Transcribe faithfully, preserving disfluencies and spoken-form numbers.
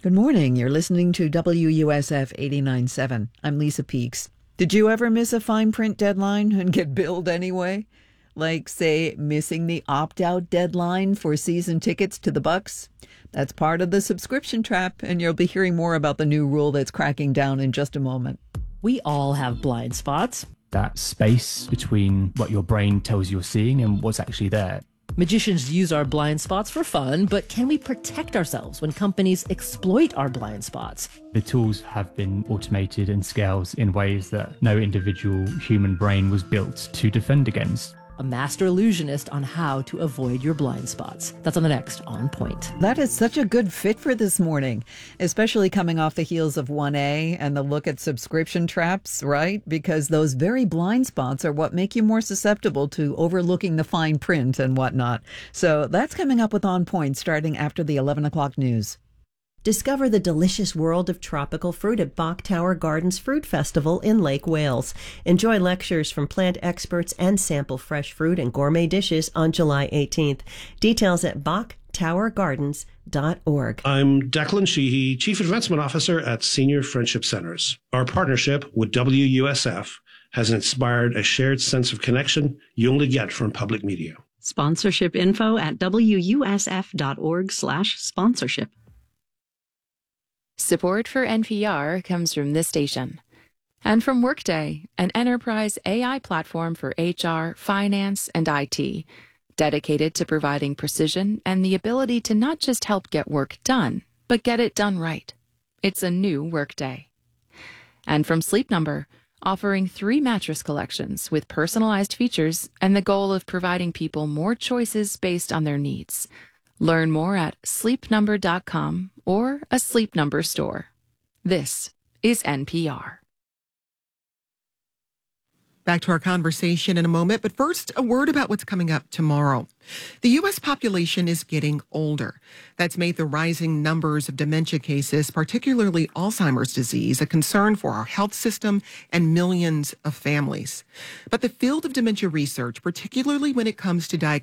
Good morning. You're listening to W U S F eighty-nine point seven. I'm Lisa Peeks. Did you ever miss a fine print deadline and get billed anyway? Like, say, missing the opt-out deadline for season tickets to the Bucks? That's part of the subscription trap, and you'll be hearing more about the new rule that's cracking down in just a moment. We all have blind spots. That space between what your brain tells you you're seeing and what's actually there. Magicians use our blind spots for fun, but can we protect ourselves when companies exploit our blind spots? The tools have been automated and scaled in ways that no individual human brain was built to defend against. A master illusionist on how to avoid your blind spots. That's on the next On Point. That is such a good fit for this morning, especially coming off the heels of one A and the look at subscription traps, right? Because those very blind spots are what make you more susceptible to overlooking the fine print and whatnot. So that's coming up with On Point starting after the eleven o'clock news. Discover the delicious world of tropical fruit at Bok Tower Gardens Fruit Festival in Lake Wales. Enjoy lectures from plant experts and sample fresh fruit and gourmet dishes on July eighteenth. Details at bok tower gardens dot org. I'm Declan Sheehy, Chief Advancement Officer at Senior Friendship Centers. Our partnership with W U S F has inspired a shared sense of connection you only get from public media. Sponsorship info at W U S F dot org slash sponsorship. Support for N P R comes from this station and from Workday, an enterprise A I platform for H R, finance, and I T, dedicated to providing precision and the ability to not just help get work done, but get it done right. It's a new Workday. And from Sleep Number, offering three mattress collections with personalized features and the goal of providing people more choices based on their needs. Learn more at sleep number dot com or a Sleep Number store. This is N P R. Back to our conversation in a moment, but first, a word about what's coming up tomorrow. The U S population is getting older. That's made the rising numbers of dementia cases, particularly Alzheimer's disease, a concern for our health system and millions of families. But the field of dementia research, particularly when it comes to diagnosis,